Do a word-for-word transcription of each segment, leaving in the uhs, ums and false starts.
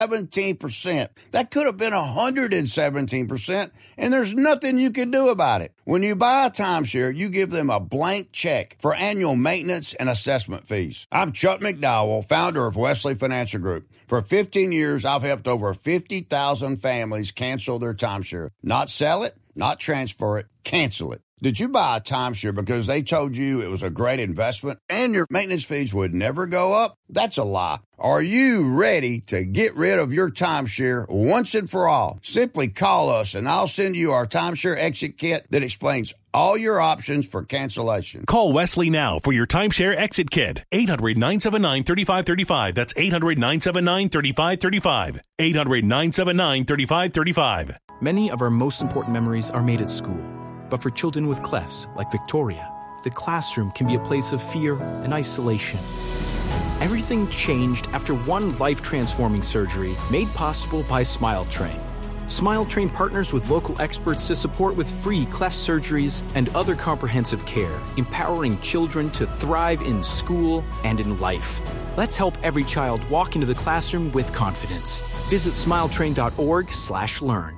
seventeen percent. That could have been one hundred seventeen percent, and there's nothing you can do about it. When you buy a timeshare, you give them a blank check for annual maintenance and assessment fees. I'm Chuck McDowell, founder of Wesley Financial Group. For fifteen years, I've helped over fifty thousand families cancel their timeshare. Not sell it, not transfer it, cancel it. Did you buy a timeshare because they told you it was a great investment and your maintenance fees would never go up? That's a lie. Are you ready to get rid of your timeshare once and for all? Simply call us and I'll send you our timeshare exit kit that explains all your options for cancellation. Call Wesley now for your timeshare exit kit. eight hundred, nine seven nine, three five three five. That's eight hundred, nine seven nine, three five three five. eight hundred, nine seven nine, three five three five. Many of our most important memories are made at school. But for children with clefts, like Victoria, the classroom can be a place of fear and isolation. Everything changed after one life-transforming surgery made possible by Smile Train. Smile Train partners with local experts to support with free cleft surgeries and other comprehensive care, empowering children to thrive in school and in life. Let's help every child walk into the classroom with confidence. Visit smiletrain.org slash learn.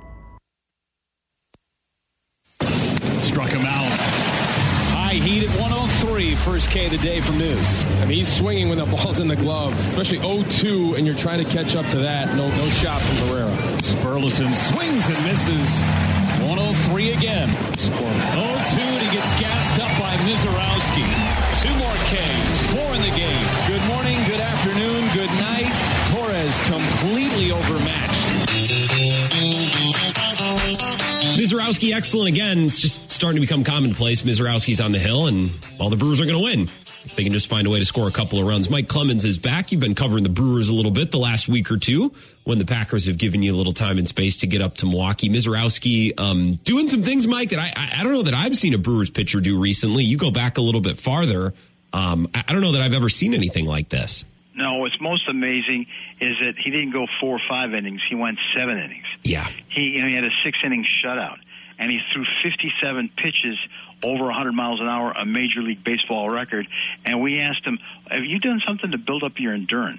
Struck him out. High heat at one oh three. First K of the day from Miz. I mean, he's swinging when the ball's in the glove, especially oh two, and you're trying to catch up to that. No no shot from Barrera. Burleson swings and misses. one oh three again. oh two, and he gets gassed up by Mizorowski. Two more Ks. Four in the game. Good morning, good afternoon, good night. Torres completely overmatched. Mizorowski excellent again. It's just starting to become commonplace. Mizorowski's on the hill, and all the Brewers are going to win if they can just find a way to score a couple of runs. Mike Clemens is back. You've been covering the Brewers a little bit the last week or two when the Packers have given you a little time and space to get up to Milwaukee. Mizorowski um, doing some things, Mike, that I, I don't know that I've seen a Brewers pitcher do recently. You go back a little bit farther. Um, I, I don't know that I've ever seen anything like this. No, what's most amazing is that he didn't go four or five innings. He went seven innings. Yeah. He, you know, he had a six-inning shutout, and he threw fifty-seven pitches over one hundred miles an hour, a Major League Baseball record. And we asked him, have you done something to build up your endurance?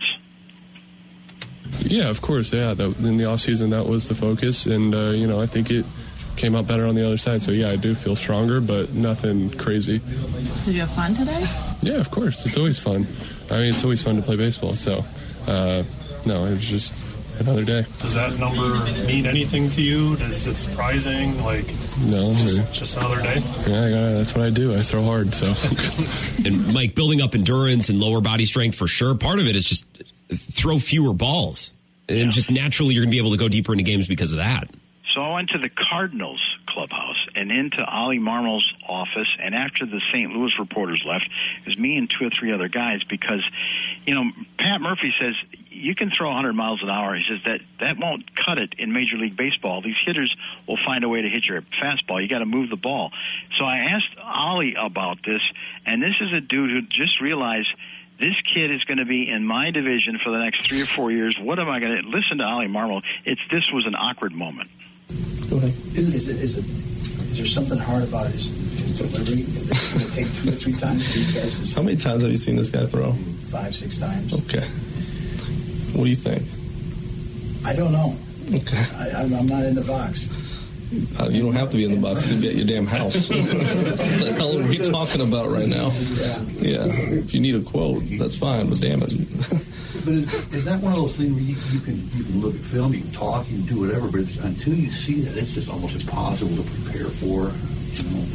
Yeah, of course, yeah. That, in the offseason, that was the focus, and, uh, you know, I think it came out better on the other side. So, yeah, I do feel stronger, but nothing crazy. Did you have fun today? Yeah, of course. It's always fun. I mean, it's always fun to play baseball. So, uh, no, it was just another day. Does that number mean anything to you? Is it surprising? Like, no, just, really. just another day? Yeah, I gotta, that's what I do. I throw hard. So, and Mike, building up endurance and lower body strength for sure. Part of it is just throw fewer balls, and yeah. just naturally you're gonna be able to go deeper into games because of that. So I went to the Cardinals clubhouse and into Ollie Marmol's office, and after the Saint Louis reporters left, it was me and two or three other guys because, you know, Pat Murphy says you can throw one hundred miles an hour. He says that that won't cut it in Major League Baseball. These hitters will find a way to hit your fastball. You got to move the ball. So I asked Ollie about this, and this is a dude who just realized this kid is going to be in my division for the next three or four years. What am I going to listen to Ollie Marmol? It's this was an awkward moment. Go ahead. Is, is, it, is, it, is there something hard about his, his delivery? It's going to take two or three times for these guys. How many times have you seen this guy throw? Five, six times. Okay. What do you think? I don't know. Okay. I, I'm, I'm not in the box. Uh, you don't have to be in the box. You can be at your damn house. What the hell are we talking about right now? Yeah. Yeah. If you need a quote, that's fine, but damn it. But is, is that one of those things where you, you can you can look at film, you can talk, you can do whatever, but it's, until you see that, it's just almost impossible to prepare for, you know?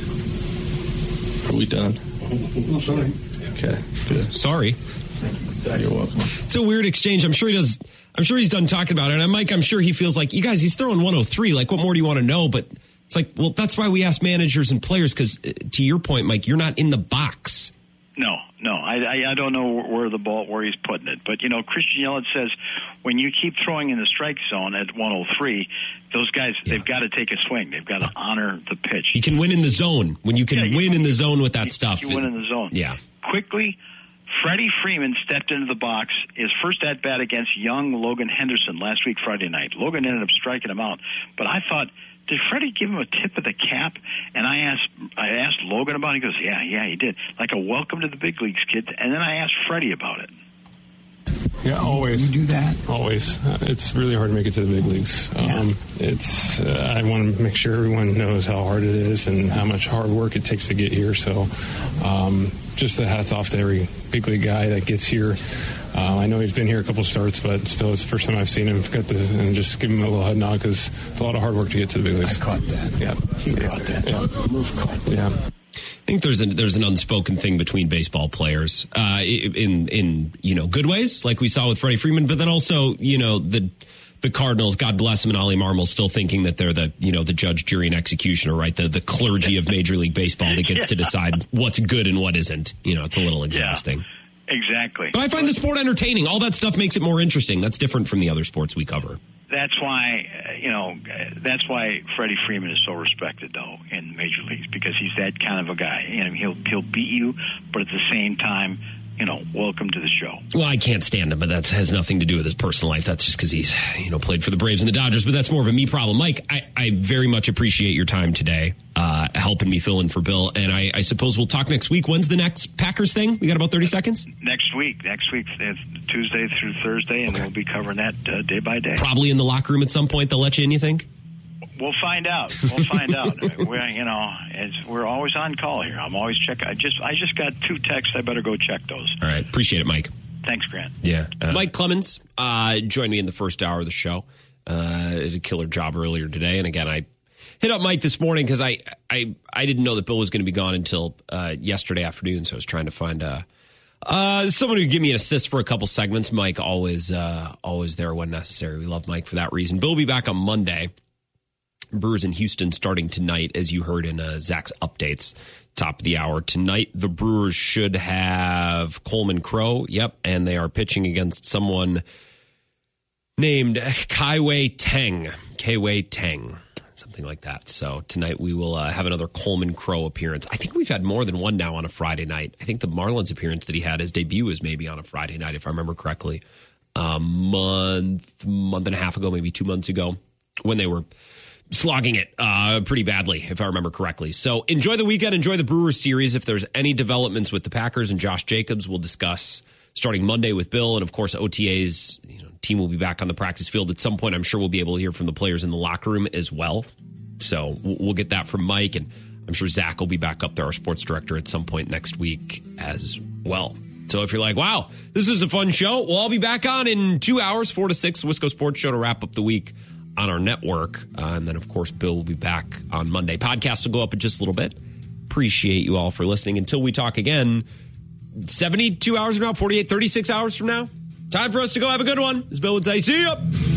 Are we done? No, sorry. Okay, good. Sorry. Thank you. You're welcome. It's a weird exchange. I'm sure he does. I'm sure he's done talking about it. And Mike, I'm sure he feels like, you guys, he's throwing one oh three. Like, what more do you want to know? But it's like, well, that's why we ask managers and players, because uh, to your point, Mike, you're not in the box. No, no, I, I, I don't know where the ball, where he's putting it. But, you know, Christian Yelich says when you keep throwing in the strike zone at one oh three, those guys, yeah. they've got to take a swing. They've got to honor the pitch. You can win in the zone. When you can yeah, you, win in the zone with that you, stuff. You win in the zone. Yeah. Quickly, Freddie Freeman stepped into the box. His first at-bat against young Logan Henderson last week, Friday night. Logan ended up striking him out. But I thought, did Freddie give him a tip of the cap? And I asked I asked Logan about it. He goes, yeah, yeah, he did. Like a welcome to the big leagues, kid. And then I asked Freddie about it. Yeah, always. You do that? Always. Uh, it's really hard to make it to the big leagues. Um, yeah. It's. Uh, I want to make sure everyone knows how hard it is and how much hard work it takes to get here. So, um, just the hats off to every big league guy that gets here. Uh, I know he's been here a couple starts, but still, it's the first time I've seen him. Got the, and just give him a little head nod because it's a lot of hard work to get to the big leagues. I caught that. Yeah, he yeah. caught that. Yeah, Move caught that. Yeah. I think there's an there's an unspoken thing between baseball players, uh, in in you know good ways, like we saw with Freddie Freeman, but then also you know the the Cardinals, God bless them, and Ollie Marmol still thinking that they're the you know the judge, jury, and executioner, right? The the clergy of Major League Baseball that gets yeah. to decide what's good and what isn't. You know, it's a little exhausting. Yeah, exactly. But I find the sport entertaining. All that stuff makes it more interesting. That's different from the other sports we cover. That's why, uh, you know, uh, that's why Freddie Freeman is so respected, though, in major leagues, because he's that kind of a guy. You know, he'll he'll beat you, but at the same time, you know, welcome to the show. Well, I can't stand him, but that has nothing to do with his personal life. That's just because he's, you know, played for the Braves and the Dodgers, but that's more of a me problem. Mike, I, I very much appreciate your time today, uh, helping me fill in for Bill, and I, I suppose we'll talk next week. When's the next Packers thing? We got about thirty seconds? Next week. Next week, it's Tuesday through Thursday, and okay. we'll be covering that uh, day by day. Probably in the locker room at some point they'll let you in, you think? We'll find out. We'll find out. We're, you know, it's, we're always on call here. I'm always checking. I just, I just got two texts. I better go check those. All right. Appreciate it, Mike. Thanks, Grant. Yeah. Uh, Mike Clemens uh, joined me in the first hour of the show. Uh, did a killer job earlier today. And again, I hit up Mike this morning because I, I, I didn't know that Bill was going to be gone until uh, yesterday afternoon. So I was trying to find uh, uh, someone who would give me an assist for a couple segments. Mike always, uh, always there when necessary. We love Mike for that reason. Bill will be back on Monday. Brewers in Houston starting tonight, as you heard in uh, Zach's updates, top of the hour. Tonight, the Brewers should have Coleman Crow. Yep, and they are pitching against someone named Kai-Wei Teng. Kai-Wei Teng, something like that. So tonight we will uh, have another Coleman Crow appearance. I think we've had more than one now on a Friday night. I think the Marlins appearance that he had, his debut was maybe on a Friday night, if I remember correctly, a month, month and a half ago, maybe two months ago, when they were slogging it uh, pretty badly, if I remember correctly. So enjoy the weekend. Enjoy the Brewers series. If there's any developments with the Packers and Josh Jacobs, we'll discuss starting Monday with Bill. And, of course, O T As, you know, team will be back on the practice field at some point. I'm sure we'll be able to hear from the players in the locker room as well. So we'll get that from Mike. And I'm sure Zach will be back up there, our sports director, at some point next week as well. So if you're like, wow, this is a fun show, well, I'll be back on in two hours, four to six, Wisco Sports Show to wrap up the week on our network. Uh, and then, of course, Bill will be back on Monday. Podcast will go up in just a little bit. Appreciate you all for listening. Until we talk again, seventy-two hours from now, forty-eight, thirty-six hours from now, time for us to go have a good one. As Bill would say, see ya.